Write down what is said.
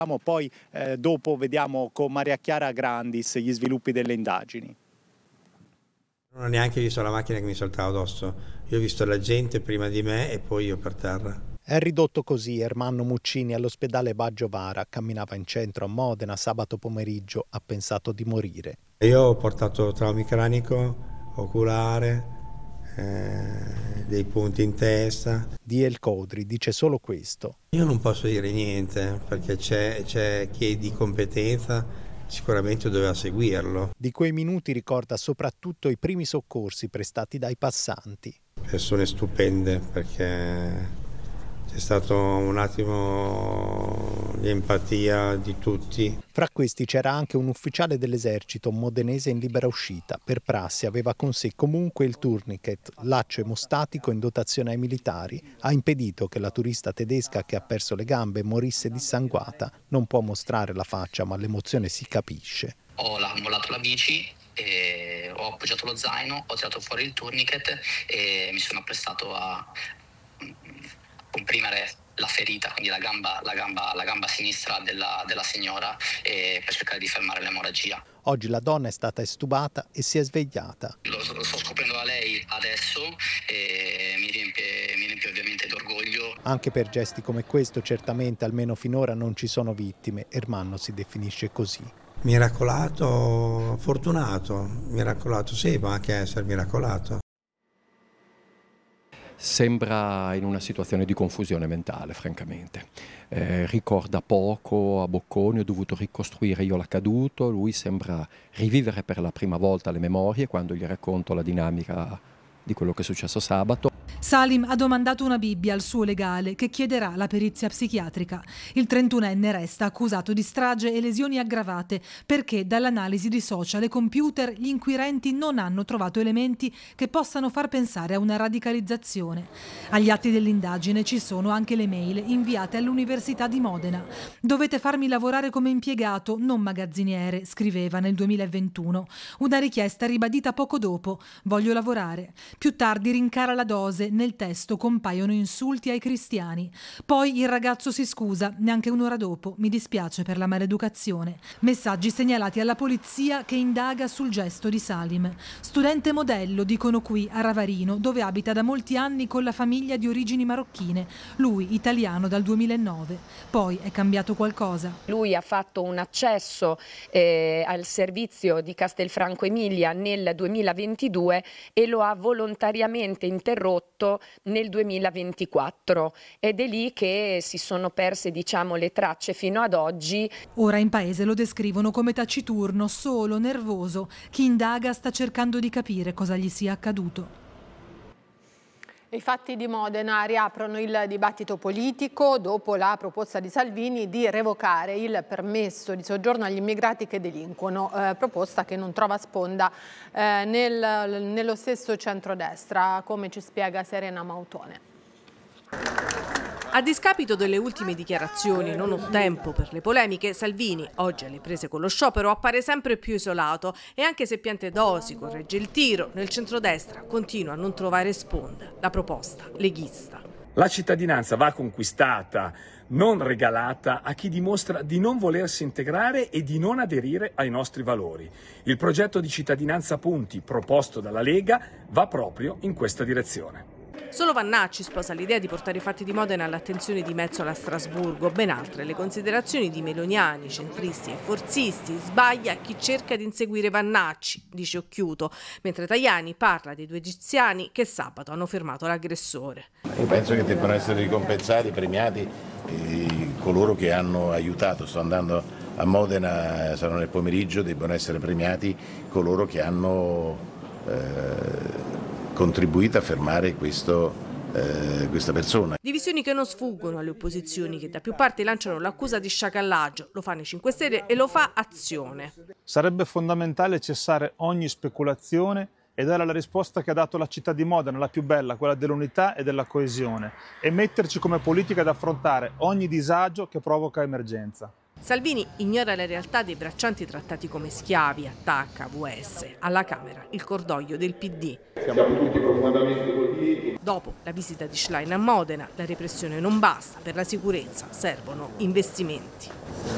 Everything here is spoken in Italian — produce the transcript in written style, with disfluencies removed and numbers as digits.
Poi dopo vediamo con Maria Chiara Grandis gli sviluppi delle indagini. Non ho neanche visto la macchina che mi saltava addosso, io ho visto la gente prima di me e poi io per terra. È ridotto così Ermanno Muccini all'ospedale Baggio Vara, camminava in centro a Modena sabato pomeriggio, ha pensato di morire. Io ho portato traumi cranico, oculare, dei punti in testa. Di El Codri dice solo questo. Io non posso dire niente perché c'è chi è di competenza, sicuramente doveva seguirlo. Di quei minuti ricorda soprattutto i primi soccorsi prestati dai passanti. Persone stupende perché c'è stato un attimo di empatia di tutti. Fra questi c'era anche un ufficiale dell'esercito modenese in libera uscita. Per prassi aveva con sé comunque il tourniquet, laccio emostatico in dotazione ai militari. Ha impedito che la turista tedesca che ha perso le gambe morisse dissanguata. Non può mostrare la faccia, ma l'emozione si capisce. Ho mollato la bici, ho appoggiato lo zaino, ho tirato fuori il tourniquet e mi sono apprestato a comprimere la ferita, quindi la gamba sinistra della signora, per cercare di fermare l'emorragia. Oggi la donna è stata estubata e si è svegliata. Lo sto scoprendo da lei adesso e mi riempie ovviamente d'orgoglio. Anche per gesti come questo certamente, almeno finora, non ci sono vittime. Ermanno si definisce così. Miracolato, fortunato, miracolato sì, ma anche essere miracolato. Sembra in una situazione di confusione mentale, francamente. Ricorda poco, a bocconi, ho dovuto ricostruire io l'accaduto, lui sembra rivivere per la prima volta le memorie quando gli racconto la dinamica di quello che è successo sabato. Salim ha domandato una Bibbia al suo legale che chiederà la perizia psichiatrica. Il 31enne resta accusato di strage e lesioni aggravate perché dall'analisi di social e computer gli inquirenti non hanno trovato elementi che possano far pensare a una radicalizzazione. Agli atti dell'indagine ci sono anche le mail inviate all'Università di Modena. Dovete farmi lavorare come impiegato, non magazziniere, scriveva nel 2021. Una richiesta ribadita poco dopo. Voglio lavorare. Più tardi rincara la dose. Nel testo compaiono insulti ai cristiani. Poi il ragazzo si scusa, neanche un'ora dopo. Mi dispiace per la maleducazione. Messaggi segnalati alla polizia che indaga sul gesto di Salim. Studente modello, dicono qui, a Ravarino, dove abita da molti anni con la famiglia di origini marocchine. Lui, italiano dal 2009. Poi è cambiato qualcosa. Lui ha fatto un accesso al servizio di Castelfranco Emilia nel 2022 e lo ha volontariamente interrotto nel 2024 ed è lì che si sono perse, diciamo, le tracce fino ad oggi. Ora in paese lo descrivono come taciturno, solo, nervoso. Chi indaga sta cercando di capire cosa gli sia accaduto. I fatti di Modena riaprono il dibattito politico dopo la proposta di Salvini di revocare il permesso di soggiorno agli immigrati che delinquono, proposta che non trova sponda nello stesso centrodestra, come ci spiega Serena Mautone. A discapito delle ultime dichiarazioni, non ho tempo per le polemiche, Salvini, oggi alle prese con lo sciopero, appare sempre più isolato e anche se Piantedosi corregge il tiro, nel centrodestra continua a non trovare sponda la proposta leghista. La cittadinanza va conquistata, non regalata a chi dimostra di non volersi integrare e di non aderire ai nostri valori. Il progetto di cittadinanza a punti proposto dalla Lega va proprio in questa direzione. Solo Vannacci sposa l'idea di portare i fatti di Modena all'attenzione di Metsola a Strasburgo. Ben altre le considerazioni di meloniani, centristi e forzisti. Sbaglia chi cerca di inseguire Vannacci, dice Occhiuto, mentre Tajani parla dei due egiziani che sabato hanno fermato l'aggressore. Io penso che debbano essere ricompensati, premiati coloro che hanno aiutato. Sto andando a Modena, sarò nel pomeriggio, debbano essere premiati coloro che hanno contribuito a fermare questa persona. Divisioni che non sfuggono alle opposizioni che da più parti lanciano l'accusa di sciacallaggio. Lo fanno i 5 Stelle e lo fa Azione. Sarebbe fondamentale cessare ogni speculazione e dare la risposta che ha dato la città di Modena, la più bella, quella dell'unità e della coesione, e metterci come politica ad affrontare ogni disagio che provoca emergenza. Salvini ignora la realtà dei braccianti trattati come schiavi, attacca VS. Alla Camera il cordoglio del PD. Siamo tutti profondamente colpiti. Dopo la visita di Schlein a Modena, la repressione non basta, per la sicurezza servono investimenti.